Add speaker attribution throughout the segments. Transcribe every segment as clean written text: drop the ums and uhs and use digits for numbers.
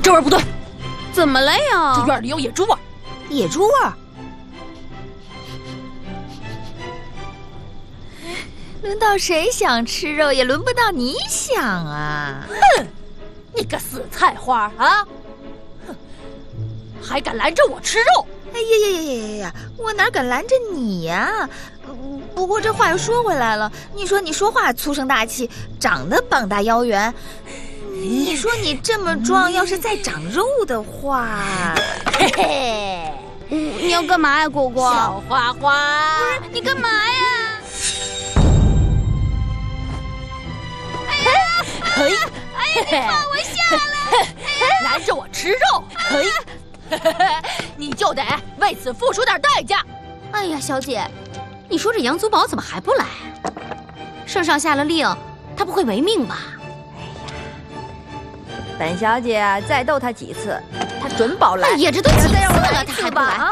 Speaker 1: 这味儿不对，
Speaker 2: 怎么了呀？
Speaker 1: 这院里有野猪味儿。
Speaker 3: 野猪味儿？轮到谁想吃肉，也轮不到你想啊！
Speaker 1: 哼，你个死菜花啊！哼，还敢拦着我吃肉！
Speaker 3: 哎呀！我哪敢拦着你呀？不过这话又说回来了，你说你说话粗声大气，长得膀大腰圆，你说你这么壮，要是再长肉的话，
Speaker 1: 嘿嘿，
Speaker 2: 你要干嘛呀，果果？
Speaker 1: 小花花，
Speaker 2: 不是你干嘛呀？
Speaker 1: 可以，
Speaker 2: 哎呀，你放我下来！
Speaker 1: 拦着我吃肉，可以，你就得为此付出点代价。
Speaker 2: 哎呀，小姐，你说这杨祖宝怎么还不来？圣上下了令，他不会违命吧？
Speaker 4: 本小姐再斗他几次，他准保来。
Speaker 2: 哎呀，这都几次
Speaker 4: 再让我
Speaker 2: 了，他还不来
Speaker 4: 啊！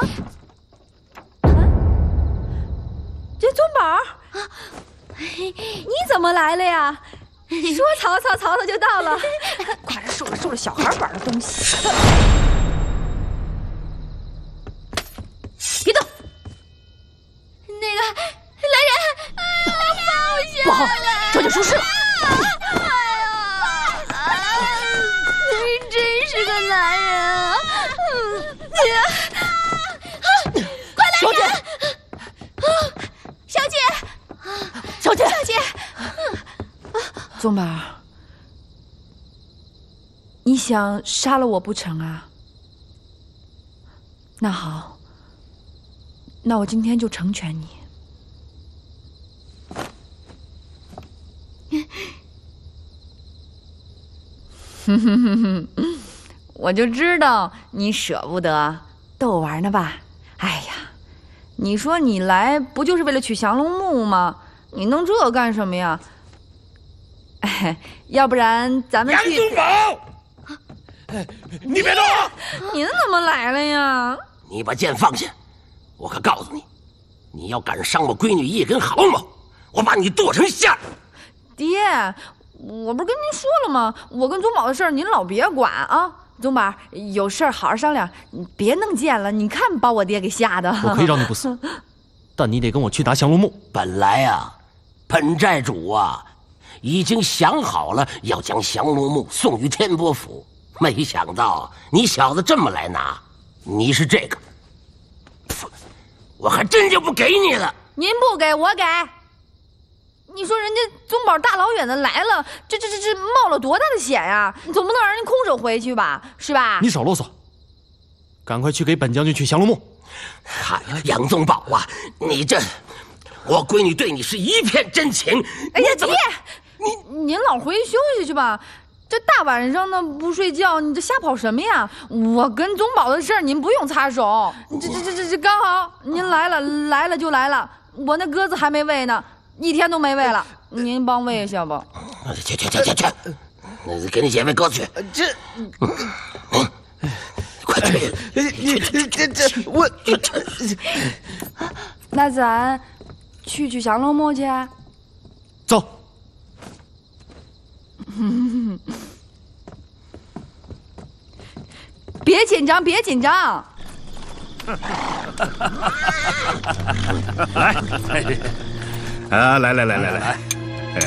Speaker 4: 这宗宝，你怎么来了呀？说曹操就到了，quả然收了小孩玩的东西。
Speaker 1: 别动！
Speaker 2: 那个来人，放我下！
Speaker 1: 不好，这就出事了！
Speaker 2: 你真是个男人啊！快来人！小姐！
Speaker 4: 宗宝，你想杀了我不成啊？那好，那我今天就成全你。我就知道你舍不得，逗我玩呢吧？哎呀，你说你来不就是为了取降龙木吗？你弄这干什么呀？哎，要不然咱们去。
Speaker 5: 杨宗保，你别动！
Speaker 4: 您怎么来了呀？
Speaker 5: 你把剑放下！我可告诉你，你要敢伤我闺女一根毫毛，我把你剁成馅儿！
Speaker 4: 爹，我不是跟您说了吗？我跟宗保的事儿您老别管啊！宗保，有事儿好好商量，你别弄剑了。你看把我爹给吓的。
Speaker 6: 我可以让你不死，但你得跟我去拿降龙木。
Speaker 5: 本来啊，本寨主啊已经想好了要将降龙木送于天波府，没想到你小子这么来拿，你是这个，我还真就不给你了。
Speaker 4: 您不给我给。你说人家宗保大老远的来了，这冒了多大的险呀！你总不能让人空手回去吧，是吧？
Speaker 6: 你少啰嗦，赶快去给本将军取降龙木。
Speaker 5: 嗨，杨宗保啊，你这，我闺女对你是一片真情。
Speaker 4: 哎呀，爹，您老回去休息去吧。这大晚上的不睡觉，你这瞎跑什么呀？我跟宗保的事儿您不用插手。这刚好您来了就来了，我那鸽子还没喂呢。1天都没喂了，您帮喂一下吧。
Speaker 5: 去，给你姐妹鸽子去。快去！
Speaker 7: 我，
Speaker 4: 那咱去降龙木去。
Speaker 6: 走。
Speaker 4: 别紧张，别紧张。
Speaker 7: 来。啊，来，